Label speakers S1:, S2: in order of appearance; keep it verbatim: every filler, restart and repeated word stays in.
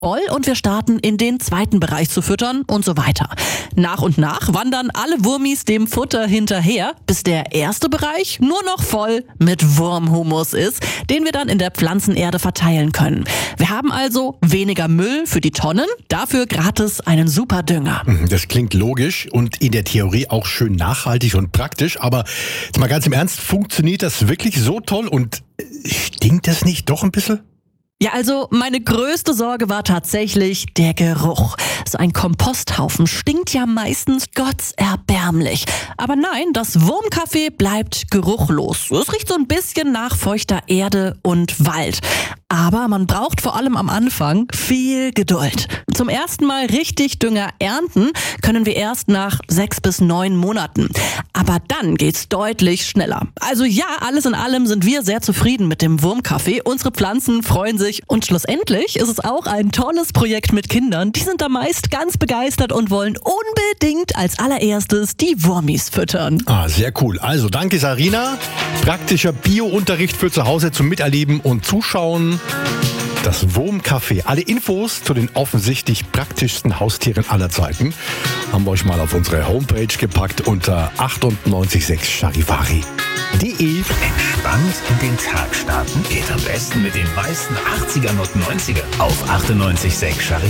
S1: voll und wir starten in den zweiten Bereich zu füttern und so weiter. Nach und nach wandern alle Wurmis dem Futter hinterher, bis der erste Bereich nur noch voll mit Wurmhumus ist, den wir dann in der Pflanzenerde verteilen können. Wir haben also weniger Müll für die Tonnen, dafür gratis einen super Dünger.
S2: Das klingt logisch und in der Theorie auch schön nachhaltig und praktisch, aber jetzt mal ganz im Ernst, funktioniert das wirklich so toll und stinkt das nicht doch ein bisschen?
S1: Ja, also meine größte Sorge war tatsächlich der Geruch. So ein Komposthaufen stinkt ja meistens gottserbärmlich. Aber nein, das Wurmkaffee bleibt geruchlos. Es riecht so ein bisschen nach feuchter Erde und Wald. Aber man braucht vor allem am Anfang viel Geduld. Zum ersten Mal richtig Dünger ernten können wir erst nach sechs bis neun Monaten. Aber dann geht's deutlich schneller. Also ja, alles in allem sind wir sehr zufrieden mit dem Wurmkaffee. Unsere Pflanzen freuen sich und schlussendlich ist es auch ein tolles Projekt mit Kindern. Die sind da meist ganz begeistert und wollen unbedingt als allererstes die Wurmis füttern.
S2: Ah, sehr cool. Also danke Sarina. Praktischer Bio-Unterricht für zu Hause zum Miterleben und Zuschauen. Das Wurmkaffee. Alle Infos zu den offensichtlich praktischsten Haustieren aller Zeiten haben wir euch mal auf unsere Homepage gepackt unter achtundneunzig Komma sechs charivari punkt de.
S3: Entspannt in den Tag starten geht am besten mit den meisten achtziger und neunziger auf achtundneunzig Komma sechs Charivari.